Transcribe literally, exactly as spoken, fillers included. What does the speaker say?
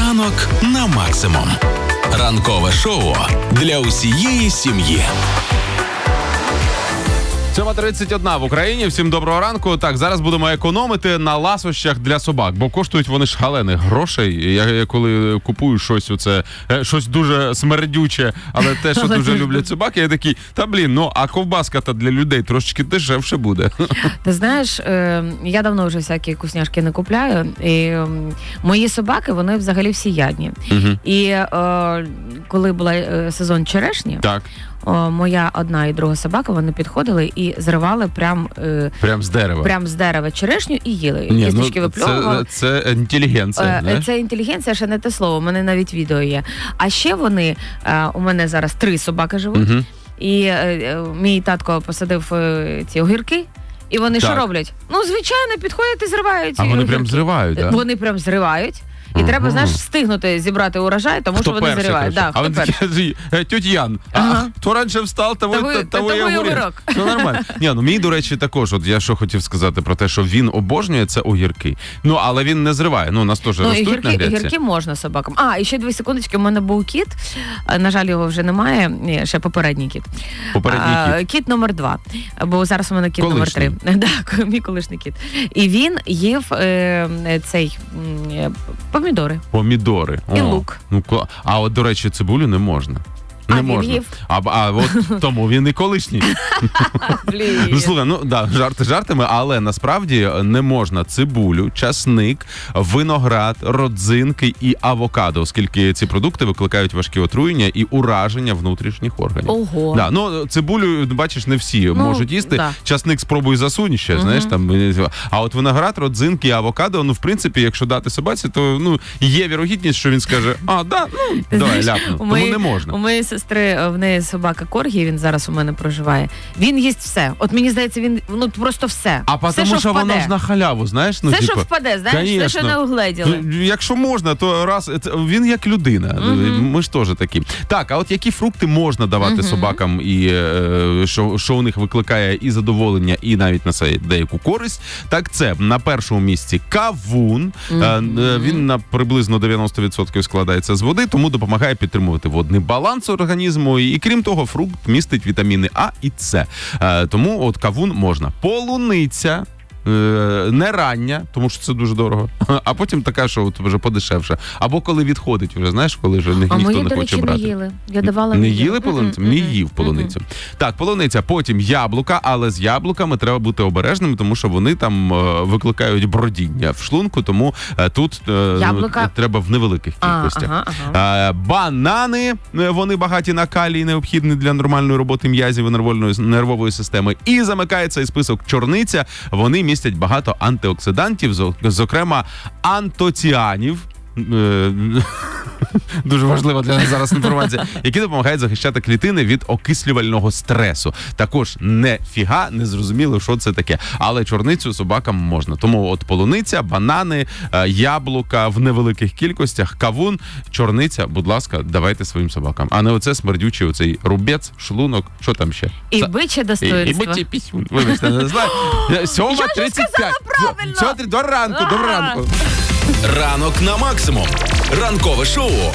Ранок на максимум. Ранкове шоу для усієї сім'ї. сьома тридцять один в Україні. Всім доброго ранку. Так, зараз будемо економити на ласощах для собак, бо коштують вони шалених грошей. Я, я коли купую щось, оце, щось дуже смердюче, але те, що дуже люблять собаки, я такий, та блін, ну а ковбаска-то для людей трошки дешевше буде. Ти знаєш, я давно вже всякі вкусняшки не купляю, і мої собаки, вони взагалі всі ядні. Угу. І коли був сезон черешні, так. О, моя одна і друга собака, вони підходили і зривали прям... Е, прям з дерева. Прям з дерева черешню і їли. Ні, ну, це, це інтелігенція. Е, це інтелігенція, ще не те слово, у мене навіть відео є. А ще вони, е, у мене зараз три собаки живуть, угу. і е, мій татко посадив е, ці огірки, і вони так. що роблять? Ну, звичайно, підходять і зривають. А вони огірки. Прям зривають, так? Да? Вони прям зривають. І ага. треба, знаєш, встигнути зібрати урожай, тому хто що вони зривають. Да, а він такий, тьоть Ян, ага. а хто раніше встав, того, того, того, того і огірок. Ну, нормально. Ні, ну, мій, до речі, також, от я що хотів сказати про те, що він обожнює, це огірки. Ну, але він не зриває. Ну, у нас теж ну, ростуть огірки, на грядці. Огірки можна собакам. А, і ще дві секундочки, у мене був кіт. На жаль, його вже немає. Ні, ще попередній кіт. Попередній а, кіт. Кіт номер два. Бо зараз у мене кіт колишній. номер три. Так, мій колишній кіт. І він їв е, цей е, помідори. Помідори. І О, лук. Ну, а от, до речі, цибулю не можна. Не а можна. Він а, а от тому він і колишній. Ну, слухай, ну да, жарти жартами, але насправді не можна цибулю, часник, виноград, родзинки і авокадо, оскільки ці продукти викликають важкі отруєння і ураження внутрішніх органів. Ого. Да, ну, цибулю, бачиш, не всі ну, можуть їсти. Да. Часник спробуй засунь ще, угу. знаєш, там. А от виноград, родзинки і авокадо, ну, в принципі, якщо дати собаці, то, ну, є вірогідність, що він скаже, а, да, ну, давай, ляпну. Тому мої, не можна. У моєї сестри, в неї собака Коргі, він зараз у мене проживає. Він їсть все. От мені здається, він, ну, просто все. А все, тому, що, що воно ж на халяву, знаєш? Ну, все, типу, що впаде, знаєш, конечно. Все, що не угледіли. Якщо можна, то раз, він як людина. Mm-hmm. Ми ж теж такі. Так, а от які фрукти можна давати mm-hmm. собакам, і е, що, що у них викликає і задоволення, і навіть на себе деяку користь, так це на першому місці кавун. Mm-hmm. Е, він на приблизно дев'яносто відсотків складається з води, тому допомагає підтримувати водний баланс організму. І крім того, фрукт містить вітаміни А і С. Е, тому от кавун можна. Полуниця. Не рання, тому що це дуже дорого, а потім така, що от вже подешевше. Або коли відходить, вже знаєш, коли вже ні, а ніхто мої, не до хоче речі, брати. Не їли. Я давала не їли полуницю? Не їв полуницю. Mm-hmm. Так, полуниця, потім яблука, але з яблуками треба бути обережними, тому що вони там е, викликають бродіння в шлунку, тому е, тут е, яблука... треба в невеликих кількостях. А, ага, ага. Е, банани, вони багаті на калій, необхідні для нормальної роботи м'язів і нервової, нервової системи. І замикає цей список чорниця, вони містять багато антиоксидантів, зокрема антоціанів, дуже важлива для нас зараз інформація, які допомагають захищати клітини від окислювального стресу. Також не фіга, не зрозуміло, що це таке. Але чорницю собакам можна. Тому от полуниця, банани, яблука в невеликих кількостях, кавун, чорниця, будь ласка, давайте своїм собакам. А не оце смердючий оцей рубець, шлунок, що там ще? І биче достоинство. І, і биче пісюн. Вибачте, не знаю. сьома тридцять п'ять. До ранку, до ранку. Ранок на максимум. Ранкове шоу